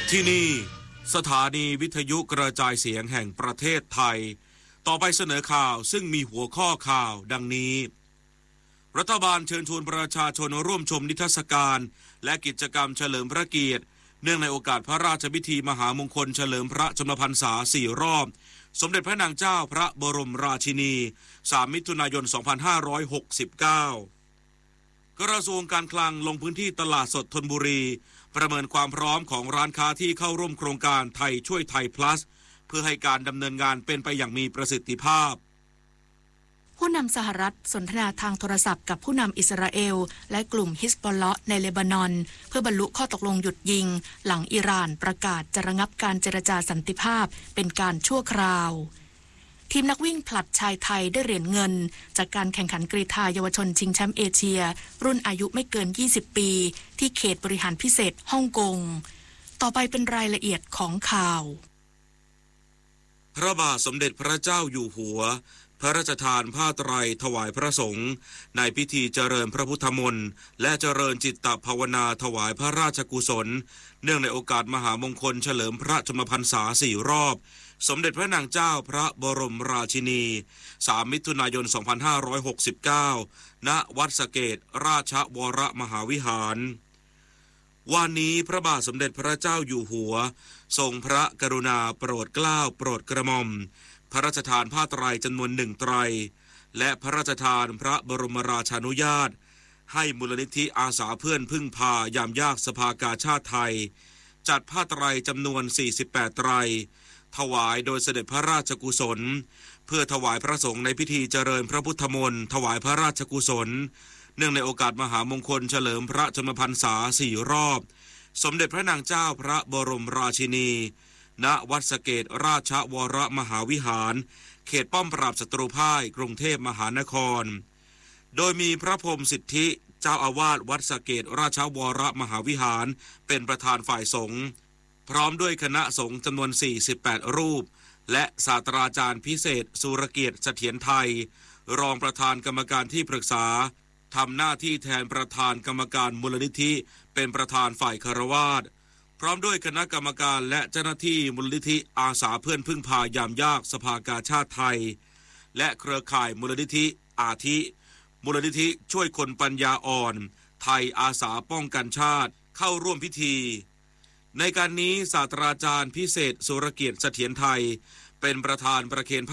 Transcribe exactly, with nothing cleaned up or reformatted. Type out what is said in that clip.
ที่นี่สถานีวิทยุกระจายเสียงแห่งประเทศไทยต่อไปเสนอข่าวซึ่งมีหัวข้อข่าวดังนี้รัฐบาลเชิญชวนประชาชนร่วมชมนิทรรศการและกิจกรรมเฉลิมพระเกียรติเนื่องในโอกาสพระราชพิธีมหามงคลเฉลิมพระชนมพรรษาสี่รอบสมเด็จพระนางเจ้าพระบรมราชินีสามมิถุนายนสองพันห้าร้อยหกสิบเก้ากระทรวงการคลังลงพื้นที่ตลาดสดธนบุรีประเมินความพร้อมของร้านค้าที่เข้าร่วมโครงการไทยช่วยไทย plus เพื่อให้การดำเนินงานเป็นไปอย่างมีประสิทธิภาพผู้นำสหรัฐสนทนาทางโทรศัพท์กับผู้นำอิสราเอลและกลุ่มฮิซบอลเลาะห์ในเลบานอนเพื่อบรรลุข้อตกลงหยุดยิงหลังอิหร่านประกาศจะระงับการเจรจาสันติภาพเป็นการชั่วคราวทีมนักวิ่งผลัดชายไทยได้เหรียญเงินจากการแข่งขันกรีฑาเยาวชนชิงแชมป์เอเชียรุ่นอายุไม่เกินยี่สิบปีที่เขตบริหารพิเศษฮ่องกงต่อไปเป็นรายละเอียดของข่าวพระบาทสมเด็จพระเจ้าอยู่หัวพระราชทานผ้าไตรถวายพระสงฆ์ในพิธีเจริญพระพุทธมนต์และเจริญจิตตภาวนาถวายพระราชกุศลเนื่องในโอกาสมหามงคลเฉลิมพระชนมพรรษาสี่รอบสมเด็จพระนางเจ้าพระบรมราชินีสามมิถุนายนสองพันห้าร้อยหกสิบเก้าณวัดสะเกษราชวรมหาวิหารวันนี้พระบาทสมเด็จพระเจ้าอยู่หัวทรงพระกรุณาโปรดเกล้าโปรดกระหม่อมพระราชทานผ้าไตรจำนวนหนึ่งไตรและพระราชทานพระบรมราชานุญาตให้มูลนิธิอาสาเพื่อนพึ่งพายามยากสภากาชาติไทยจัดผ้าไตรจำนวนสี่สิบแปดไตรถวายโดยเสด็จพระราชกุศลเพื่อถวายพระสงฆ์ในพิธีเจริญพระพุทธมนต์ถวายพระราชกุศลเนื่องในโอกาสมหามงคลเฉลิมพระชนมพรรษาสี่รอบสมเด็จพระนางเจ้าพระบรมราชินีณวัดสะเกษราชวรมหาวิหารเขตป้อมปราบศัตรูพ่ายกรุงเทพมหานครโดยมีพระพรหมสิทธิเจ้าอาวาสวัดสะเกษราชวรมหาวิหารเป็นประธานฝ่ายสงฆ์พร้อมด้วยคณะสงฆ์จำนวนสี่สิบแปดรูปและศาสตราจารย์พิเศษสุรเกียรติเสถียรไทยรองประธานกรรมการที่ปรึกษาทำหน้าที่แทนประธานกรรมการมูลนิธิเป็นประธานฝ่ายคฤหัสถ์พร้อมด้วยคณะกรรมการและเจ้าหน้าที่มูลนิธิอาสาเพื่อนพึ่งพายามยากสภากาชาติไทยและเครือข่ายมูลนิธิอาทิมูลนิธิช่วยคนปัญญาอ่อนไทยอาสาป้องกันชาติเข้าร่วมพิธีในการนี้ศาสตราจารย์พิเศษสุรเกียรติเสถียรไทยเป็นประธานประเคน